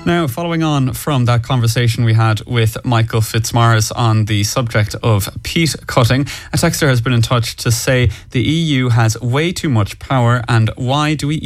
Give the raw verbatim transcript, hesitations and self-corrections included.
Now, following on from that conversation we had with Michael Fitzmaurice on the subject of peat cutting, a texter has been in touch to say the E U has way too much power, and why do we